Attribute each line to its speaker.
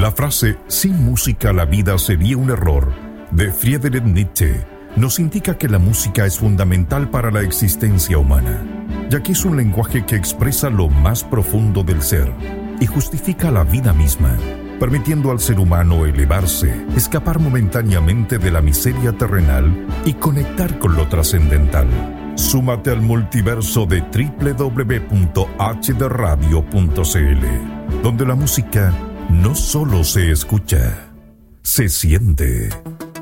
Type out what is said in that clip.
Speaker 1: La frase «sin música la vida sería un error» de Friedrich Nietzsche nos indica que la música es fundamental para la existencia humana, ya que es un lenguaje que expresa lo más profundo del ser y justifica la vida misma, permitiendo al ser humano elevarse, escapar momentáneamente de la miseria terrenal y conectar con lo trascendental. Súmate al multiverso de www.hdradio.cl, donde la música no solo se escucha, se siente.